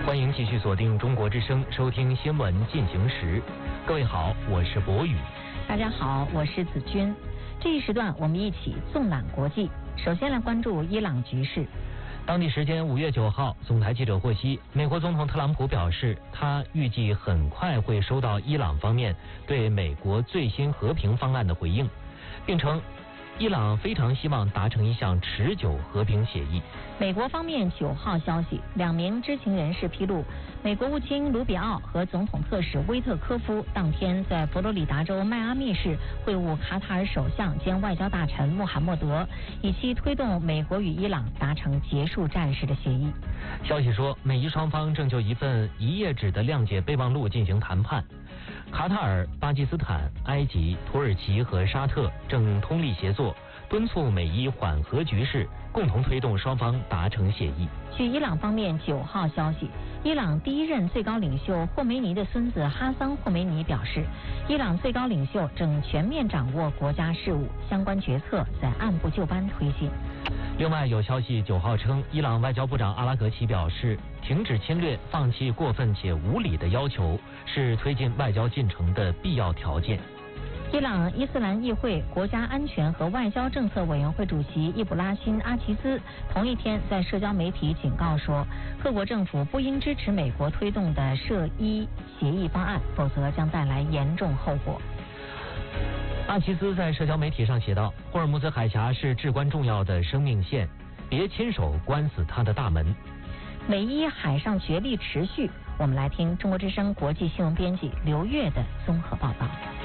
欢迎继续锁定中国之声，收听新闻进行时。各位好，我是博宇。 大家好，我是子君。这一时段我们一起纵览国际。首先来关注伊朗局势。 当地时间5月9号，总台记者获悉，美国总统特朗普表示，他预计很快会收到伊朗方面对美国最新和平方案的回应，并称伊朗非常希望达成一项持久和平协议。 美国方面9号消息，2名知情人士披露，美国务卿卢比奥和总统特使威特科夫当天在佛罗里达州迈阿密市会晤卡塔尔首相兼外交大臣穆罕默德，以期推动美国与伊朗达成结束战事的协议。 消息说，美伊双方正就一份1页纸的谅解备忘录进行谈判。卡塔尔、巴基斯坦、埃及、土耳其和沙特正通力协作，敦促美伊缓和局势，共同推动双方达成协议。 据伊朗方面9号消息，伊朗第一任最高领袖霍梅尼的孙子哈桑·霍梅尼表示，伊朗最高领袖正全面掌握国家事务，相关决策在按部就班推进。 另外有消息9号称，伊朗外交部长阿拉格齐表示，停止侵略、放弃过分且无理的要求是推进外交进程的必要条件。 伊朗伊斯兰议会国家安全和外交政策委员会主席易卜拉欣·阿齐兹同一天在社交媒体警告说，各国政府不应支持美国推动的涉伊协议方案，否则将带来严重后果。 阿齐兹在社交媒体上写道，霍尔木兹海峡是至关重要的生命线，别亲手关死它的大门。 美伊海上角力持续，我们来听中国之声国际新闻编辑刘越的综合报道。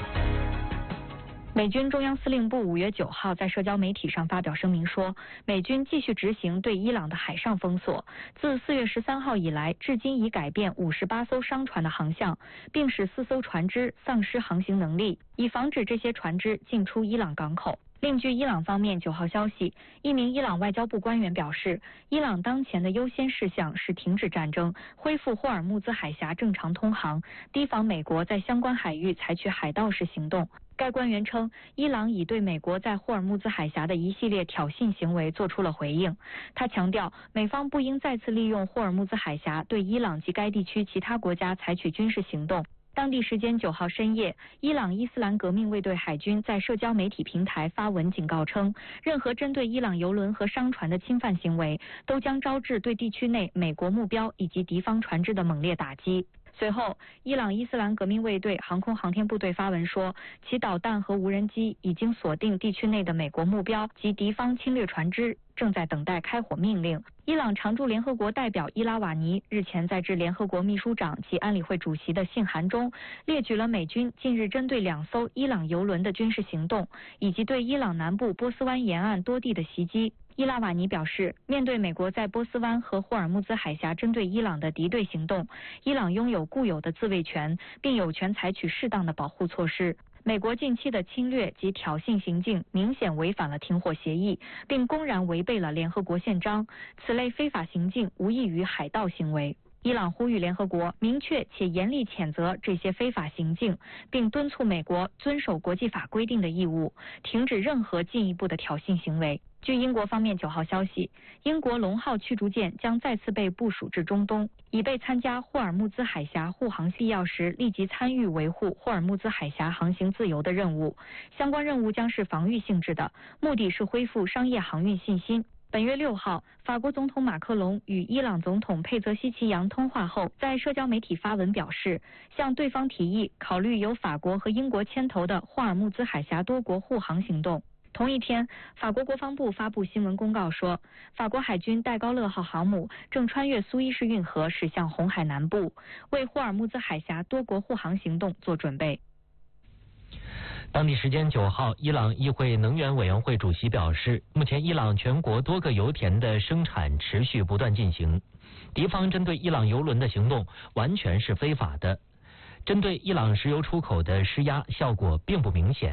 美军中央司令部5月9号在社交媒体上发表声明说，美军继续执行对伊朗的海上封锁，自4月13号以来，至今已改变58艘商船的航向，并使4艘船只丧失航行能力，以防止这些船只进出伊朗港口。另据伊朗方面9号消息，一名伊朗外交部官员表示，伊朗当前的优先事项是停止战争，恢复霍尔木兹海峡正常通航，提防美国在相关海域采取海盗式行动。该官员称，伊朗已对美国在霍尔木兹海峡的一系列挑衅行为做出了回应。他强调，美方不应再次利用霍尔木兹海峡对伊朗及该地区其他国家采取军事行动。当地时间9号深夜，伊朗伊斯兰革命卫队海军在社交媒体平台发文警告称，任何针对伊朗油轮和商船的侵犯行为，都将招致对地区内美国目标以及敌方船只的猛烈打击。随后，伊朗伊斯兰革命卫队航空航天部队发文说，其导弹和无人机已经锁定地区内的美国目标及敌方侵略船只，正在等待开火命令。伊朗常驻联合国代表伊拉瓦尼日前在致联合国秘书长及安理会主席的信函中，列举了美军近日针对2艘伊朗油轮的军事行动，以及对伊朗南部波斯湾沿岸多地的袭击。伊拉瓦尼表示，面对美国在波斯湾和霍尔木兹海峡针对伊朗的敌对行动，伊朗拥有固有的自卫权，并有权采取适当的保护措施。美国近期的侵略及挑衅行径明显违反了停火协议，并公然违背了联合国宪章，此类非法行径无异于海盗行为。伊朗呼吁联合国明确且严厉谴责这些非法行径，并敦促美国遵守国际法规定的义务，停止任何进一步的挑衅行为。据英国方面9号消息，英国龙号驱逐舰将再次被部署至中东，以备参加霍尔木兹海峡护航必要时立即参与维护霍尔木兹海峡航行自由的任务。相关任务将是防御性质的，目的是恢复商业航运信心。本月6号，法国总统马克龙与伊朗总统佩泽西奇扬通话后，在社交媒体发文表示，向对方提议考虑由法国和英国牵头的霍尔木兹海峡多国护航行动。同一天，法国国防部发布新闻公告说，法国海军戴高乐号航母正穿越苏伊士运河驶向红海南部，为霍尔木兹海峡多国护航行动做准备。 当地时间9号，伊朗议会能源委员会主席表示，目前伊朗全国多个油田的生产持续不断进行，敌方针对伊朗油轮的行动完全是非法的，针对伊朗石油出口的施压效果并不明显。